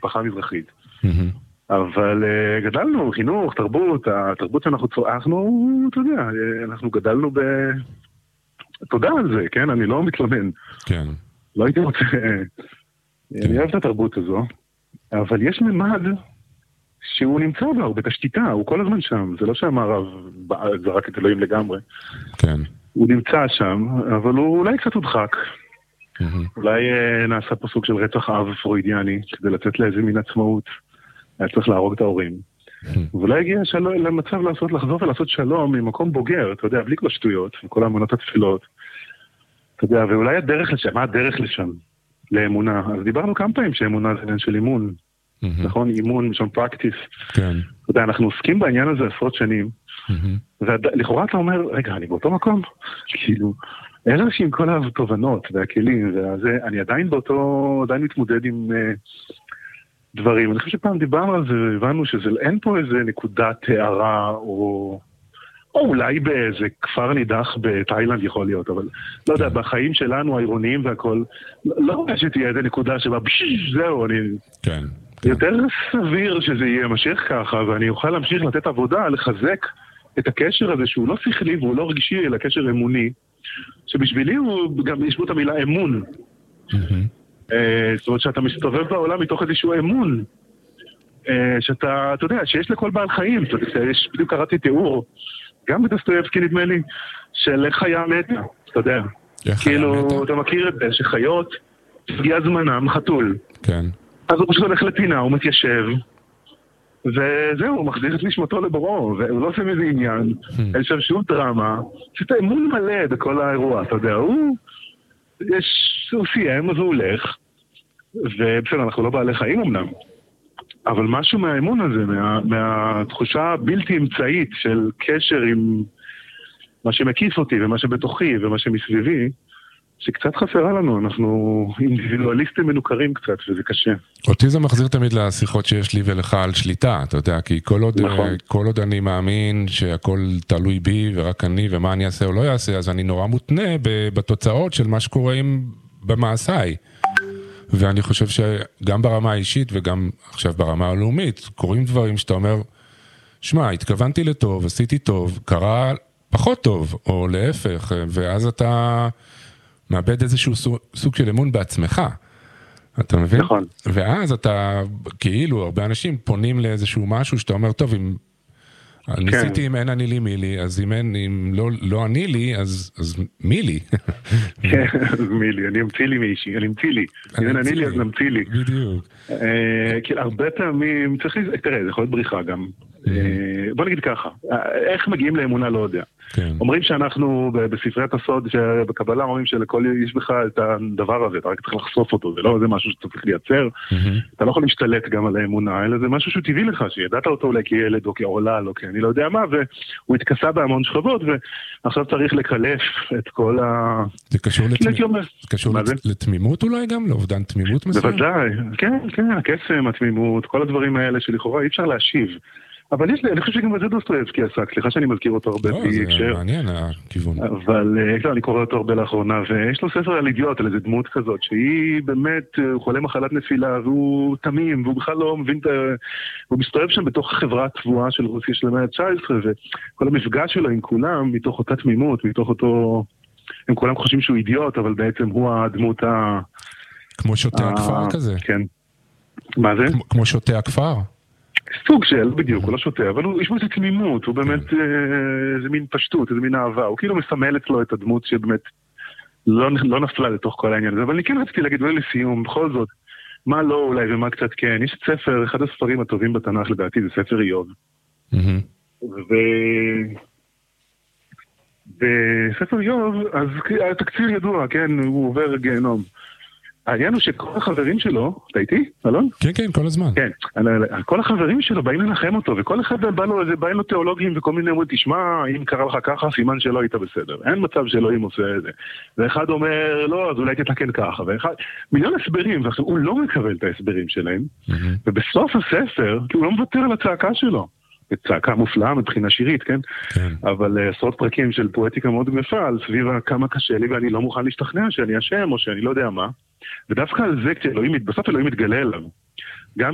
משפחה מזרחית. אבל גדלנו, חינוך, תרבות, התרבות שאנחנו צועקנו, אתה יודע, אנחנו גדלנו תודה על זה, כן? אני לא מתלונן. כן. לא הייתי רוצה... אני אוהב את התרבות הזו, אבל יש ממד שהוא נמצא בה, הוא בתשתיתה, הוא כל הזמן שם. זה לא שהמערב זרק את אלוהים לגמרי. כן. הוא נמצא שם, אבל הוא אולי קצת הודחק. אולי נעשה פה סוג של רצח אב פרוידיאני, כדי לתת לאיזה מין עצמאות. היה צריך להרוג את ההורים. ואולי הגיע למצב לחזור ולעשות שלום ממקום בוגר, אתה יודע, בלי כל השטויות, וכל האמונות התפילות. אתה יודע, ואולי הדרך לשם, מה הדרך לשם? לאמונה. אז דיברנו כמה פעמים שאמונה זה עניין של אימון. נכון? אימון, שם פרקטיס. כן. אתה יודע, אנחנו עוסקים בעניין הזה עשרות שנים, ולכאורה אתה אומר, רגע, אני באותו מקום? כאילו, אלה שעם כל התובנות והכלים, אני עדיין עדיין מתמודד עם דברים. אני חושב שפעם דיברנו על זה, הבנו שאין פה איזה נקודת הערה, או אולי באיזה כפר נידח בתאילנד יכול להיות, אבל לא יודע, בחיים שלנו, העירוניים והכל, לא רואה שתהיה איזה נקודה שבה, זהו, כן. יותר סביר שזה יהיה משך ככה, ואני אוכל להמשיך לתת עבודה, לחזק את הקשר הזה, שהוא לא שכלי והוא לא רגשי, אלא קשר אמוני, שבשבילי הוא גם יש בו את המילה אמון. זאת אומרת שאתה מסתובב בעולם מתוך איזשהו אמון, שאתה, אתה יודע, שיש לכל בעל חיים, יש, בדיוק קראתי תיאור, גם בדוסטויבסקי נדמה לי, של איך חיה מתה, אתה יודע. כאילו, אתה מכיר את זה, שחיות, הגיע זמנם, חתול. כן. אז הוא פשוט הולך לפינה, הוא מתיישב, וזהו, הוא מחזיר את נשמתו לבוראו, והוא לא עושה מזה עניין, אין שם שום דרמה, פשוט האמון מלא בכל האירוע, אתה יודע, הוא סיים, אז הוא הולך, ובסדר, אנחנו לא בעלי חיים אמנם, אבל משהו מהאמון הזה, מהתחושה הבלתי אמצעית של קשר עם מה שמקיף אותי, ומה שבתוכי, ומה שמסביבי, שקצת חסרה לנו, אנחנו אינדיבידואליסטים מנוכרים קצת, וזה קשה. אותי זה מחזיר תמיד לשיחות שיש לי ולך על שליטה, אתה יודע, כי כל עוד אני מאמין שהכל תלוי בי, ורק אני, ומה אני אעשה או לא אעשה, אז אני נורא מותנה בתוצאות של מה שקורה במעשיי. ואני חושב שגם ברמה האישית וגם עכשיו ברמה הלאומית, קורים דברים שאתה אומר, שמע, התכוונתי לטוב, עשיתי טוב, קרה פחות טוב, או להפך, ואז אתה מאבד איזשהו סוג של אמון בעצמך. אתה מבין? נכון. ואז אתה, כאילו, הרבה אנשים פונים לאיזשהו משהו שאתה אומר, טוב, אם ניסיתי אם אין אני לי מי לי, אז אם לא אני לי, אז מי לי? כן, אז מי לי, אני אמציא לי מישהי, אני אמציא לי. אם אין אני לי, אז נמציא לי. בדיוק. כי הרבה פעמים, תראה, זה יכול להיות בריחה גם. בוא נגיד ככה, איך מגיעים לאמונה לא יודע. אומרים שאנחנו בספריית הסוד, שבקבלה אומרים שלכל יש בך את הדבר הזה, אתה רק צריך לחשוף אותו, זה לא איזה משהו שאתה צריך לייצר, אתה לא יכול להשתלט גם על האמונה, אלא זה משהו שהוא טבעי לך, שידעת אותו אולי כילד או כעולל או אני לא יודע מה, והוא התכסה בהמון שכבות, ועכשיו צריך לקלף את כל זה קשור לתמימות אולי גם? לאובדן תמימות מסוים? בוודאי, כן, הקסם, התמימות, כל הדברים האלה שלכאורה אי אפשר להשיב. אבל אני חושב שגם בזה דוסטויבסקי עסק, סליחה שאני מזכיר אותו הרבה. לא, זה מעניין הכיוון. אבל אני קורא אותו הרבה לאחרונה, ויש לו ספר על אידיוט, על איזה דמות כזאת, שהיא באמת חולה מחלת נפילה, והוא תמים, והוא בכלל לא מבין הוא מסתובב שם בתוך חברה תבואה של רוסיה של המאה ה-19, וכל המפגש שלו עם כולם, מתוך אותה תמימות, מתוך אותו... הם כולם חושבים שהוא אידיוט, אבל בעצם הוא הדמות כמו שוטה הכפר כזה. כן. מה זה? כמו שוטה הכפר. סוג של, בדיוק, הוא לא שוטה, אבל יש בו איזו תמימות, הוא באמת איזה מין פשטות, איזה מין אהבה, הוא כאילו מסמל אצלו את הדמות שבאמת לא נפלה לתוך כל העניין הזה, אבל אני כן רציתי להגיד לסיום, בכל זאת, מה לא אולי ומה קצת כן, יש ספר, אחד הספרים הטובים בתנ"ך לדעתי, זה ספר איוב. בספר איוב, אז התקציר ידוע, כן, הוא עובר גיהנום. העניין הוא שכל החברים שלו, אתה איתי, אלון? כן, כן, כל הזמן. כן, כל החברים שלו באים לנחם אותו, וכל אחד באים לו תיאולוגים וכל מיני אומרים, תשמע, אם קרה לך ככה, סימן שלא היית בסדר. אין מצב שאלוהים עושה את זה. ואחד אומר, לא, אז אולי תתקן ככה. ואחד, מיליון הסברים, ועכשיו הוא לא מקבל את ההסברים שלהם, ובסוף הספר, כי הוא לא מוותר על הצעקה שלו. צעקה מופלאה מבחינה שירית, כן? אבל עשרות פרקים של פואטיקה מאוד גמפה, על סביב כמה קשה לי, ואני לא מוכן להשתכנע שאני אשם, או שאני לא יודע מה. ודווקא על זה, בסוף אלוהים מתגלה אליו. גם